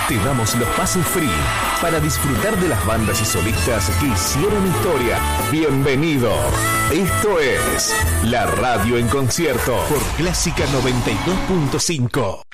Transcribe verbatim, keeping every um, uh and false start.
Te damos los pases free para disfrutar de las bandas y solistas que hicieron historia. Bienvenido. Esto es La Radio en Concierto por Clásica noventa y dos punto cinco.